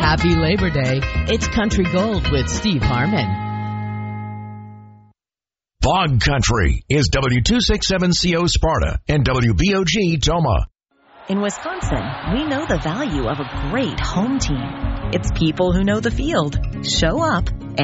Happy Labor Day. It's Country Gold with Steve Harmon. Bog Country is W267CO Sparta and WBOG Toma. In Wisconsin, we know the value of a great home team. It's people who know the field, show up,